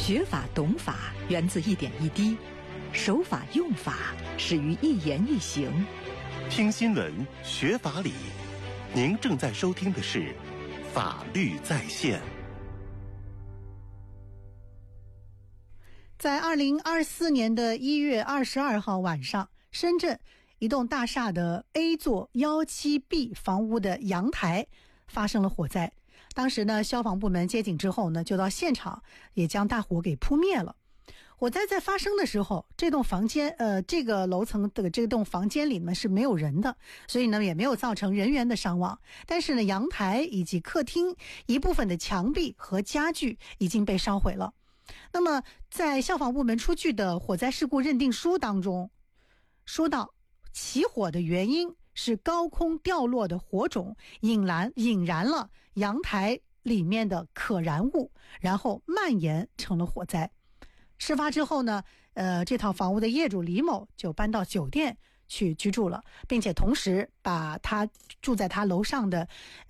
学法懂法源自一点一滴，守法用法始于一言一行。 听新闻学法理，您正在收听的是法律在线。 在2024年的1月22号晚上，深圳一栋大厦的 A 座 17B 房屋的阳台发生了火灾。当时呢，消防部门接警之后呢，就到现场也将大火给扑灭了。火灾在发生的时候，这栋房间这个楼层的这栋房间里面是没有人的，所以呢也没有造成人员的伤亡。但是呢，阳台以及客厅一部分的墙壁和家具已经被烧毁了。那么在消防部门出具的火灾事故认定书当中说到，起火的原因是高空掉落的火种引燃了阳台里面的可燃物，然后蔓延成了火灾。事发之后呢，这套房屋的业主李某就搬到酒店去居住了，并且同时把他住在他楼上的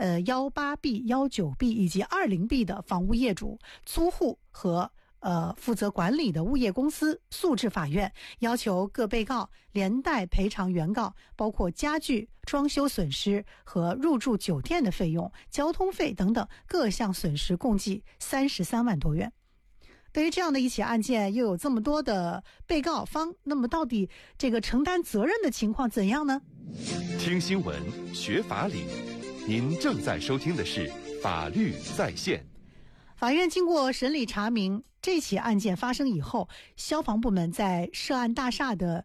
18B、19B 以及20B 的房屋业主、租户和负责管理的物业公司诉至法院，要求各被告连带赔偿原告包括家具、装修损失和入住酒店的费用、交通费等等各项损失共计33万多元。对于这样的一起案件，又有这么多的被告方，那么到底这个承担责任的情况怎样呢？ 听新闻学法理，您正在收听的是法律在线。 法院经过审理查明，这起案件发生以后，消防部门在涉案大厦的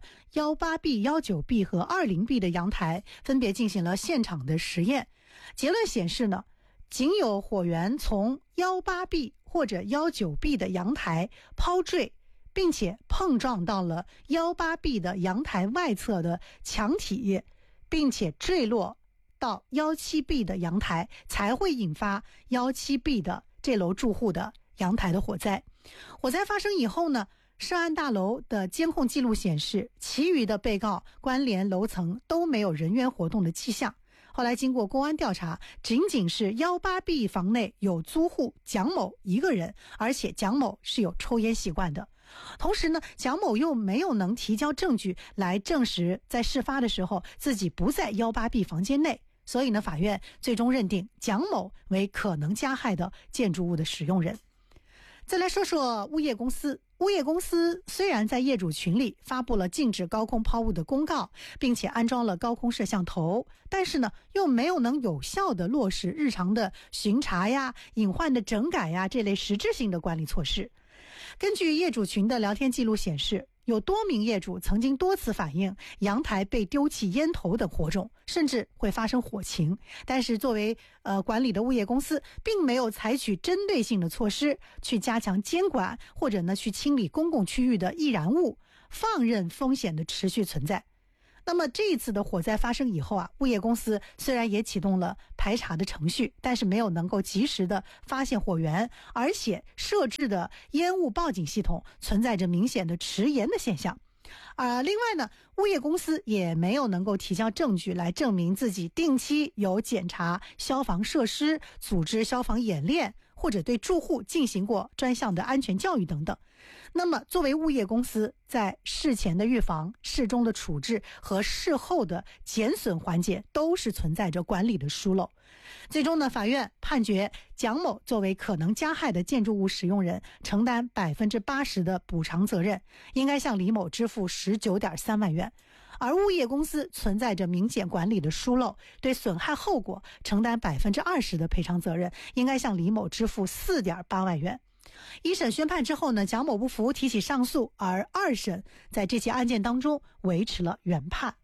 18B、19B 和20B 的阳台分别进行了现场的实验。结论显示呢，仅有火源从18B 或者19B 的阳台抛坠，并且碰撞到了18B 的阳台外侧的墙体，并且坠落到17B 的阳台，才会引发17B 的这楼住户的阳台的火灾。火灾发生以后呢，涉案大楼的监控记录显示，其余的被告关联楼层都没有人员活动的迹象。后来经过公安调查，仅仅是18B 房内有租户蒋某一个人，而且蒋某是有抽烟习惯的。同时呢，蒋某又没有能提交证据来证实在事发的时候自己不在18B 房间内，所以呢，法院最终认定蒋某为可能加害的建筑物的使用人。再来说说物业公司。物业公司虽然在业主群里发布了禁止高空抛物的公告，并且安装了高空摄像头，但是呢，又没有能有效的落实日常的巡查呀、隐患的整改呀这类实质性的管理措施。根据业主群的聊天记录显示，有多名业主曾经多次反映阳台被丢弃烟头等火种，甚至会发生火情，但是作为管理的物业公司并没有采取针对性的措施去加强监管，或者呢去清理公共区域的易燃物，放任风险的持续存在。那么这一次的火灾发生以后啊，物业公司虽然也启动了排查的程序，但是没有能够及时的发现火源，而且设置的烟雾报警系统存在着明显的迟延的现象。另外呢，物业公司也没有能够提交证据来证明自己定期有检查消防设施、组织消防演练，或者对住户进行过专项的安全教育等等。那么作为物业公司，在事前的预防、事中的处置和事后的减损环节都是存在着管理的疏漏。最终呢，法院判决蒋某作为可能加害的建筑物使用人，承担80%的补偿责任，应该向李某支付19.3万元。而物业公司存在着明显管理的疏漏，对损害后果承担20%的赔偿责任，应该向李某支付4.8万元。一审宣判之后呢，蒋某不服提起上诉，而二审在这起案件当中维持了原判。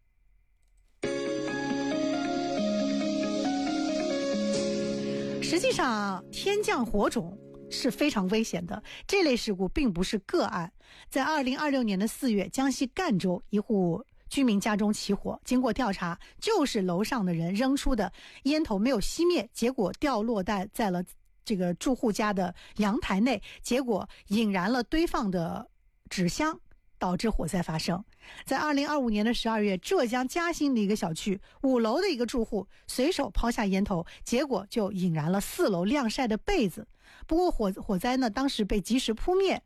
实际上，天降火种是非常危险的，这类事故并不是个案。在2026年的4月，江西赣州一户居民家中起火，经过调查，就是楼上的人扔出的烟头没有熄灭，结果掉落在了这个住户家的阳台内，结果引燃了堆放的纸箱，导致火灾发生。在2025年的12月，浙江嘉兴的一个小区5楼的一个住户随手抛下烟头，结果就引燃了4楼晾晒的被子。不过火灾呢，当时被及时扑灭。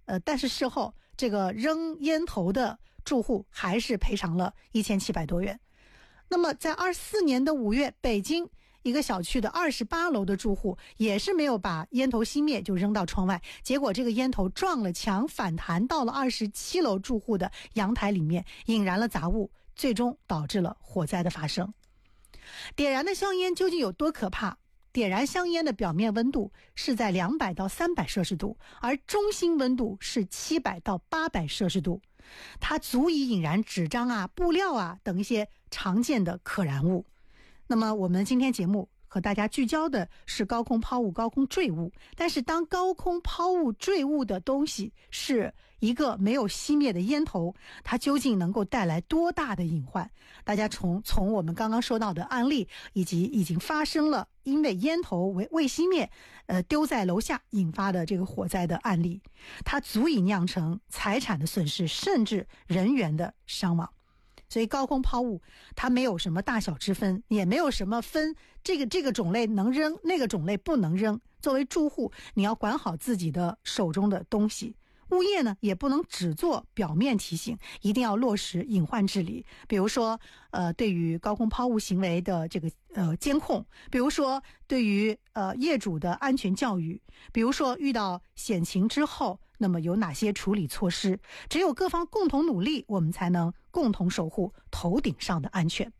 但是事后这个扔烟头的住户还是赔偿了1700多元。那么在24年的5月，北京一个小区的28楼的住户也是没有把烟头熄灭就扔到窗外，结果这个烟头撞了墙，反弹到了27楼住户的阳台里面，引燃了杂物，最终导致了火灾的发生。点燃的香烟究竟有多可怕？点燃香烟的表面温度是在200到300摄氏度，而中心温度是700到800摄氏度，它足以引燃纸张啊、布料啊等一些常见的可燃物。那么我们今天节目和大家聚焦的是高空抛物、高空坠物，但是当高空抛物坠物的东西是一个没有熄灭的烟头，它究竟能够带来多大的隐患？大家从我们刚刚说到的案例，以及已经发生了因为烟头未熄灭丢在楼下引发的这个火灾的案例，它足以酿成财产的损失，甚至人员的伤亡。所以高空抛物它没有什么大小之分，也没有什么分这个种类能扔，那个种类不能扔。作为住户，你要管好自己的手中的东西。物业呢也不能只做表面提醒，一定要落实隐患治理。比如说对于高空抛物行为的这个监控，比如说对于业主的安全教育，比如说遇到险情之后那么有哪些处理措施。只有各方共同努力，我们才能共同守护头顶上的安全。